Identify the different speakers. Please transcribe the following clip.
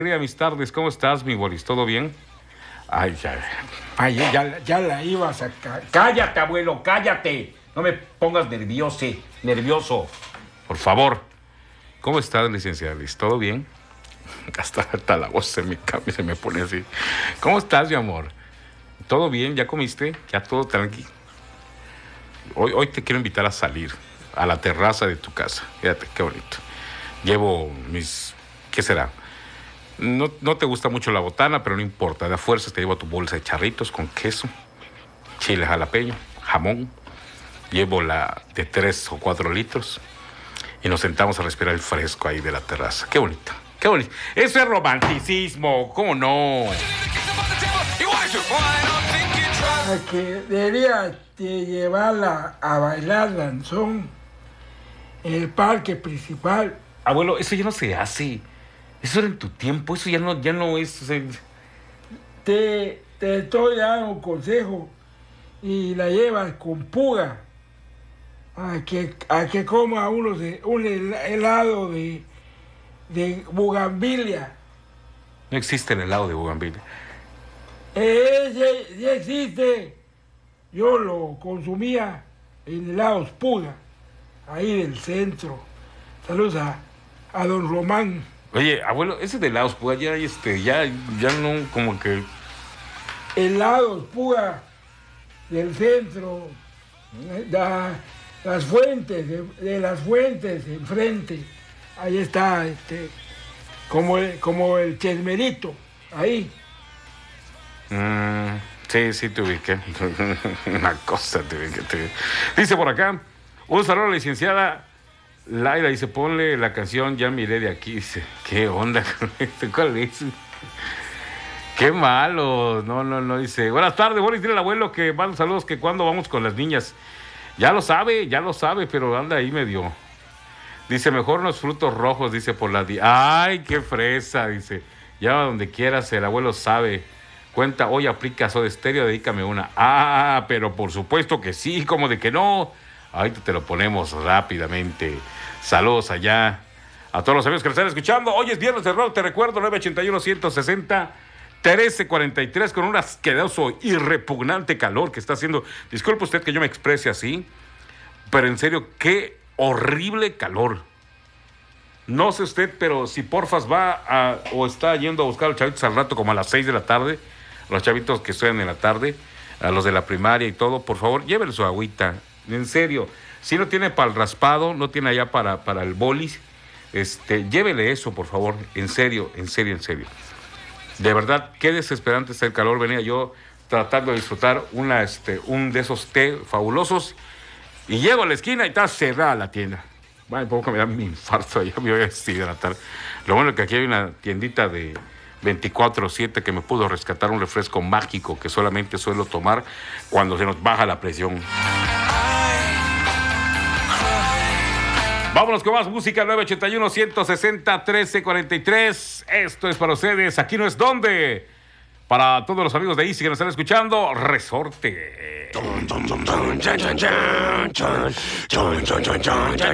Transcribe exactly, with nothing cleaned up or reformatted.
Speaker 1: Mis tardes, ¿cómo estás, mi Boris? ¿Todo bien?
Speaker 2: Ay, ya, ay, ya, ya la ibas a sacar. Cállate, abuelo, cállate. No me pongas nervioso, nervioso.
Speaker 1: Por favor. ¿Cómo estás, licenciada Liz? ¿Todo bien? Hasta, hasta la voz se me cambia, se me pone así. ¿Cómo estás, mi amor? ¿Todo bien? ¿Ya comiste? ¿Ya todo tranqui? Hoy, hoy te quiero invitar a salir a la terraza de tu casa. Fíjate, qué bonito. Llevo mis... ¿Qué será? No, no te gusta mucho la botana, pero no importa. De a fuerzas te llevo tu bolsa de charritos con queso, chile jalapeño, jamón. Llevo la de tres o cuatro litros y nos sentamos a respirar el fresco ahí de la terraza. Qué bonito, qué bonito. Eso es romanticismo, ¿cómo no?
Speaker 3: A que debería de llevarla a bailar danzón en el parque principal.
Speaker 1: Abuelo, eso ya no se hace. Eso era en tu tiempo, eso ya no, ya no es... O sea...
Speaker 3: te, te estoy dando un consejo y la llevas con puga a que, a que coma uno de, un helado de, de bugambilia.
Speaker 1: No existe el helado de bugambilia.
Speaker 3: Ese sí existe. Yo lo consumía en helados puga, ahí del centro. Saludos a, a don Román.
Speaker 1: Oye, abuelo, ese de helados puga ya, este, ya, ya no, como que...
Speaker 3: Helados puga del centro, da, las fuentes, de, de las fuentes enfrente, ahí está, este, como el, como el Chesmerito, ahí.
Speaker 1: Mm, sí, sí te ubiqué. Una cosa te ubiqué, te ubiqué. Dice por acá, un saludo a la licenciada Laira, dice, ponle la canción Ya miré de aquí. Dice, ¿qué onda con esto? ¿Cuál es? Qué malo. No, no, no. Dice, buenas tardes, Boris, dile al abuelo que manda saludos, que cuando vamos con las niñas. Ya lo sabe, ya lo sabe, pero anda ahí medio. Dice, mejor unos frutos rojos, dice, por la... Di Ay, qué fresa, dice. Ya donde quieras, el abuelo sabe. Cuenta, hoy aplica Soda Stereo, dedícame una. Ah, pero por supuesto que sí, como de que no. Ahorita te lo ponemos rápidamente. Saludos allá a todos los amigos que nos están escuchando. Hoy es viernes de rock, te recuerdo, nueve ochenta y uno, ciento sesenta, trece cuarenta y tres, con un asqueroso y repugnante calor que está haciendo. Disculpe usted que yo me exprese así, pero en serio, qué horrible calor. No sé usted, pero si porfas va a, o está yendo a buscar a los chavitos al rato como a las seis de la tarde, los chavitos que estudian en la tarde, a los de la primaria y todo, por favor, llévenle su agüita. En serio, si no tiene para el raspado, no tiene allá para, para el bolis, este, llévele eso, por favor, en serio, en serio, en serio. De verdad, qué desesperante está el calor. Venía yo tratando de disfrutar una, este, un de esos té fabulosos y llego a la esquina y está cerrada la tienda. Bueno, poco me da mi infarto, ya me voy a deshidratar. Lo bueno es que aquí hay una tiendita de veinticuatro siete que me pudo rescatar un refresco mágico que solamente suelo tomar cuando se nos baja la presión. Vámonos con más música, nueve ochenta y uno, ciento sesenta, trece cuarenta y tres. Esto es para ustedes, aquí no es donde. Para todos los amigos de Easy que nos están escuchando, Resorte.